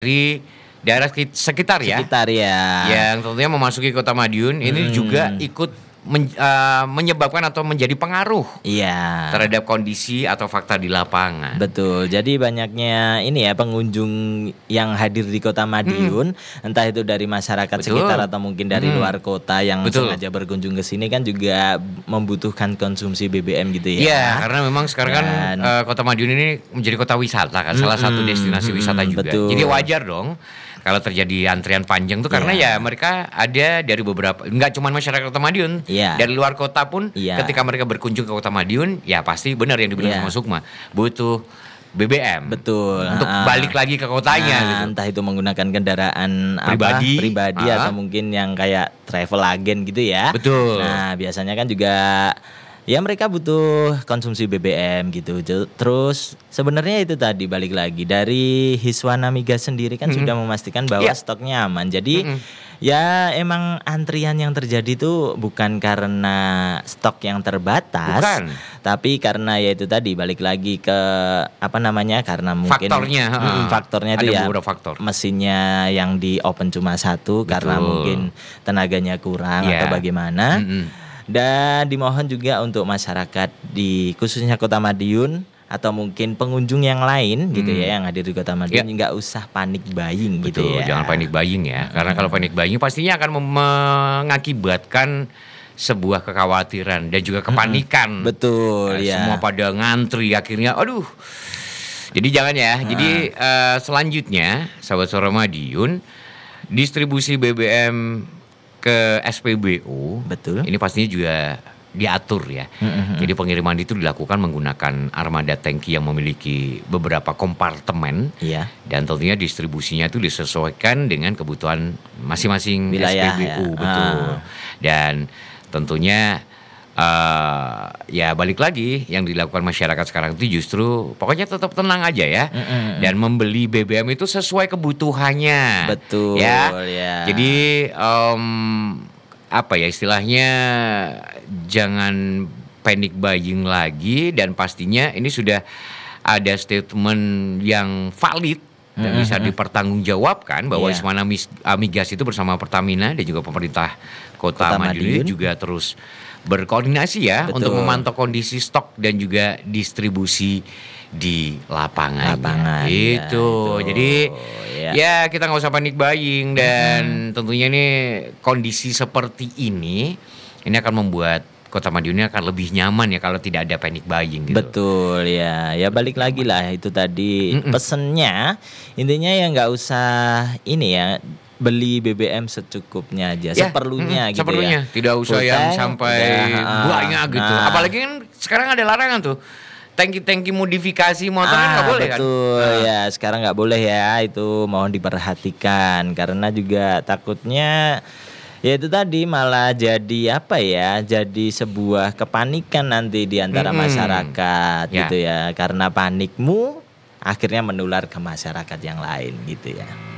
dari daerah sekitar ya. Sekitar ya. Yang tentunya memasuki Kota Madiun ini juga ikut menyebabkan atau menjadi pengaruh terhadap kondisi atau fakta di lapangan. Betul. Jadi banyaknya ini ya pengunjung yang hadir di Kota Madiun, entah itu dari masyarakat sekitar atau mungkin dari luar kota yang sengaja berkunjung ke sini kan juga membutuhkan konsumsi BBM gitu ya. Iya, karena memang sekarang kan Kota Madiun ini menjadi kota wisata kan, salah satu destinasi wisata juga. Betul. Jadi wajar dong kalau terjadi antrian panjang tuh karena ya mereka ada dari beberapa, nggak cuma masyarakat Kota Madiun, dari luar kota pun ketika mereka berkunjung ke Kota Madiun, ya pasti benar yang dibilang sama Sukma, butuh BBM. Betul. Untuk balik lagi ke kotanya gitu. Entah itu menggunakan kendaraan pribadi atau mungkin yang kayak travel agent gitu ya. Betul. Nah, biasanya kan juga ya mereka butuh konsumsi BBM gitu. Terus sebenarnya itu tadi balik lagi dari Hiswana Migas sendiri kan sudah memastikan bahwa stoknya aman. Jadi ya emang antrian yang terjadi itu bukan karena stok yang terbatas, tapi karena ya itu tadi balik lagi ke karena mungkin faktornya itu ya mesinnya yang di open cuma satu. Karena mungkin tenaganya kurang atau bagaimana. Dan dimohon juga untuk masyarakat di khususnya Kota Madiun atau mungkin pengunjung yang lain gitu ya yang hadir di Kota Madiun nggak usah panik buying gitu ya. Jangan panik buying ya. Karena kalau panik buying pastinya akan mengakibatkan sebuah kekhawatiran dan juga kepanikan. Betul ya. Semua pada ngantri akhirnya aduh. Jadi jangan ya. Jadi selanjutnya sahabat Suara Madiun, distribusi BBM ke SPBU, ini pastinya juga diatur ya. Jadi pengiriman itu dilakukan menggunakan armada tangki yang memiliki beberapa kompartemen, dan tentunya distribusinya itu disesuaikan dengan kebutuhan masing-masing wilayah, SPBU, betul. Dan tentunya ya balik lagi yang dilakukan masyarakat sekarang itu justru pokoknya tetap tenang aja ya, dan membeli BBM itu sesuai kebutuhannya. Betul ya. Jadi istilahnya jangan panic buying lagi, dan pastinya ini sudah ada statement yang valid dan bisa dipertanggungjawabkan bahwa Hiswana Migas itu bersama Pertamina dan juga pemerintah Kota Madiun juga terus berkoordinasi ya untuk memantau kondisi stok dan juga distribusi di lapangan itu. Jadi ya kita nggak usah panik buying, dan tentunya ini kondisi seperti ini akan membuat Kota Madiun ini akan lebih nyaman ya kalau tidak ada panic buying gitu. Betul ya. Ya balik lagi lah itu tadi pesennya, intinya ya nggak usah ini ya, beli BBM secukupnya aja, seperlunya gitu seperlunya. Tidak usah yang sampai banyak gitu. Apalagi kan sekarang ada larangan tuh. Tangki-tangki modifikasi motor kan nggak boleh kan? Betul ya, sekarang nggak boleh ya, itu mohon diperhatikan karena juga takutnya ya itu tadi malah jadi jadi sebuah kepanikan nanti di antara masyarakat gitu ya, karena panikmu akhirnya menular ke masyarakat yang lain gitu ya.